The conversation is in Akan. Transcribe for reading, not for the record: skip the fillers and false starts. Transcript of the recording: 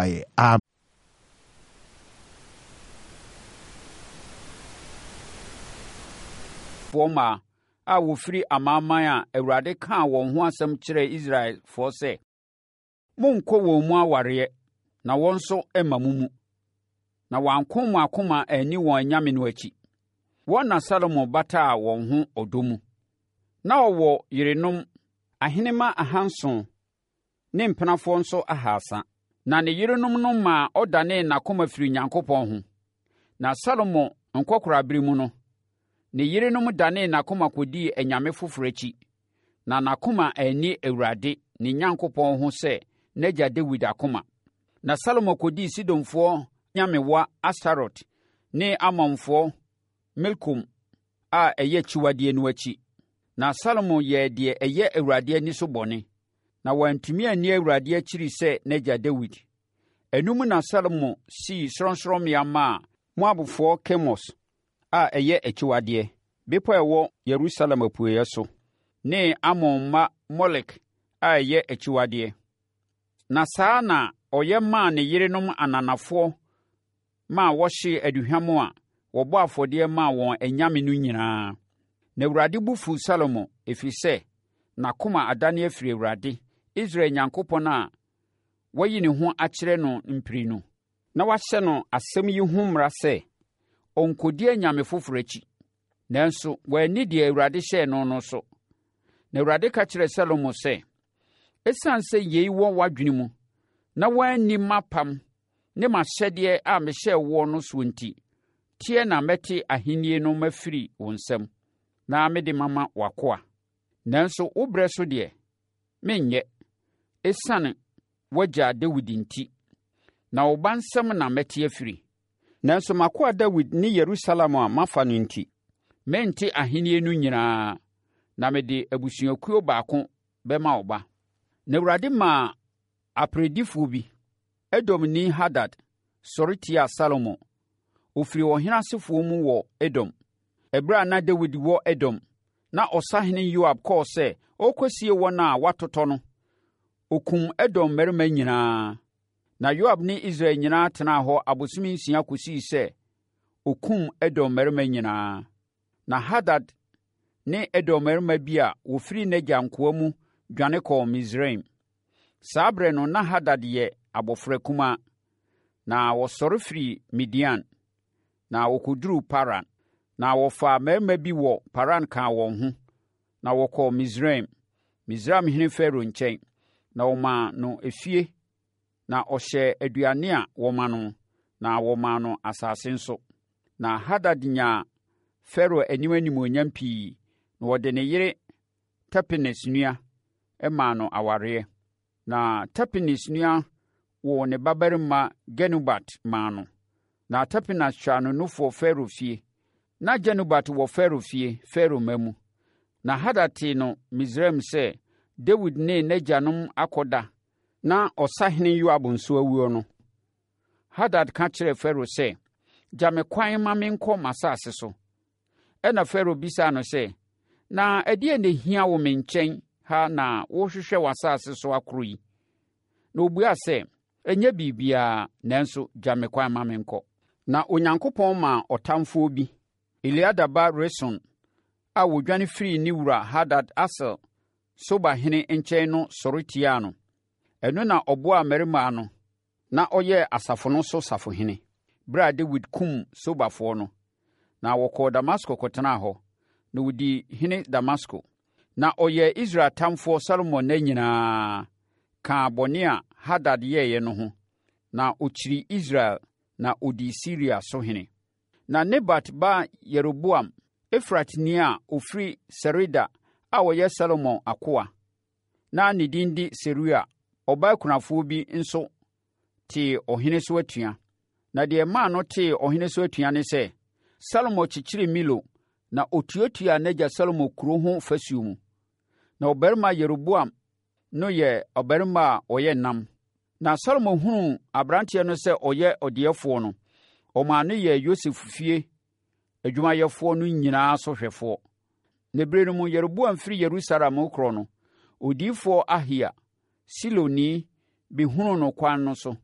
mpaeɛ. Forma a wofiri amanaman a Awurade kaa wɔn ho asɛm kyerɛɛ Israelfoɔ sɛ, monnkɔ wɔn mu awareɛ, na wɔn nso mma mo mu, na wɔanko mo akoma anni wɔn anyame no akyi. Wɔn na Salomo bataa wɔn ho ɔdɔ mu. Na ɔwɔ yerenom ahenema 700 ne mpenafoɔ nso 300. Na ne yerenom no maa ɔdanee n'akoma firi Onyankopɔn ho. Na Salomo nkɔkorabere mu no, ne yerenom danee n'akoma kɔdii anyame foforɔ akyi, na n'akoma anni Awurade ne Onyankopɔn ho sɛ n'agya Dawid akoma. Na Salomo kɔdii Sidomfoɔ nyamewa Astarot ne Amonfoɔ Milkom a ɛyɛ akyiwadeɛ no akyi. Na Salomo yɛɛ deɛ ɛyɛ Awurade ani so bɔne, na wantumi anni Awurade akyiri sɛ n'agya Dawid. Ɛnum na Salomo sii sorɔnsorɔmmea maa Moabfoɔ Kemos a ɛyɛ akyiwadeɛ, bepɔ a ɛwɔ Yerusalem apueeɛ so, ne Amon mma Molek a ɛyɛ akyiwadeɛ. Na saa na ɔyɛ maa ne yerenom ananafoɔ ma wɔhye aduhwam a wɔbɔ afɔdeɛ maa wɔn anyame no nyinaa. Na Awurade bo fu Salomo, ɛfiri sɛ n'akoma adane afiri Awurade, Israel Nyankopɔn a wayi ne ho akyerɛ no mprenu, na wahyɛ no asɛm yi ho mmara sɛ ɔnkɔdi anyame foforɔ akyi. Nanso wanni deɛ Awurade hyɛɛ no so. Na Awurade ka kyerɛɛ Salomo sɛ, ɛsiane sɛ yei wɔ w'adwene mu, na woanni m'apam ne m'ahyɛdeɛ a mehyɛɛ wo no so nti, teɛ na mɛte ahennie no mafiri wo nsam, na mede mama w'akoa. Nanso wo brɛ so deɛ, menyɛ, ɛsiane w'agya Dawid nti, na wo ba nsɛm na mɛte afiri. Nanso m'akoa Dawid ne Yerusalem a mafa no nti, mente ahennie no nyinaa, na mede abusuakuo baako bɛma wo ba. Na Awurade maa apredifoɔ bi, Edomni Hadad, sɔre tiaa Salomo. Ɔfiri ɔhene asefoɔ mu wɔ Edom. Ɛberɛ a na Dawid wɔ Edom, na ɔsahene Yoab kɔɔ sɛ ɔrekɔsie wɔn a wɔatotɔ no. Ɔkum Edom mmarima nyinaa. Na Yoab ne Israel nyinaa tenaa hɔ abosom 6 kɔsii sɛ ɔkum Edom mmarima nyinaa. Na Hadad ne Edom mmarima bi a wɔfiri n'agya nkoa mu dwane kɔɔ Misraim. Saa ɛberɛ no na Hadad yɛ abɔfra kumaa, na wɔsɔre firi Midian, na wɔkɔduruu Paran. Na wɔfaa mmarima bi wɔ Paran kaa wɔn ho, na wɔkɔɔ Misraim, Misraimhene Farao nkyɛn, na wɔmaa no efie, na ɔhyɛɛ aduane a wɔma no, na wɔmaa no asase nso. Na Hadad nyaa Farao anim animuonyam pii, na wɔde ne yere Tapenes nua maa no awareɛ. Na Tapenes nua woo ne babarima Genubat maa no. Na Tapenes twaa no nufoɔ Farao fie. Na Genubat wɔ Farao fie, Farao mma mu. Na Hadad tee no Misraim sɛ Dawid ne n'agyanom akɔda, na ɔsahene Yoab nso awuo no. Hadad ka kyerɛɛ Farao sɛ, gya me kwan ma menkɔ m'asase so. Ɛna Farao bisaa no sɛ, na ɛdeɛn na ɛhia wo me nkyɛn ha na wohwehwɛ w'asase so akoro yi? Na ɔbuaa sɛ, ɛnyɛ biribiara, nanso gya me kwan ma menkɔ. Na Onyankopɔn maa ɔtamfoɔ bi, Eliada ba Reson, a wɔdwane firi ne wura Hadad Asel Sobahene nkyɛn no sɔre tiaa no. Ɛno na ɔboaa mmarima no, na ɔyɛ asafo no so safohene, berɛ a Dawid kum Sobafoɔ no. Na wɔkɔɔ Damasko kɔtenaa hɔ, na wɔdii hene Damasko. Na ɔyɛɛ Israel tamfoɔ Salomo nna nyinaa, kaa bɔne a Hadad yɛeɛ no ho, na ɔkyiri Israel, na ɔdii Siria so hene. Na Nebat ba Yeroboam, Efratni a ɔfiri Sereda a ɔyɛ Salomo akoa, na ne din de Seruia, ɔbaa kunafoɔ bi nso tee ɔhene so atua. Na deɛ maa no tee ɔhene so atua ne sɛ, Salomo kyekyere Milo, na ɔtuatua n'agya Salomo kuro ho fasuo mu. Na ɔbarima Yeroboam no yɛ ɔbarima a ɔyɛ nam. Na Salomo hunuu aberanteɛ no sɛ ɔyɛ ɔdeɛfoɔ no, ɔmaa no yɛɛ Yosef fie adwumayɛfoɔ no nyinaa so hwɛfoɔ. Na berɛ no mu Yeroboam firi Yerusalem korɔ no, odiyifoɔ Ahia, Siloni, bɛhunuu no kwan no so.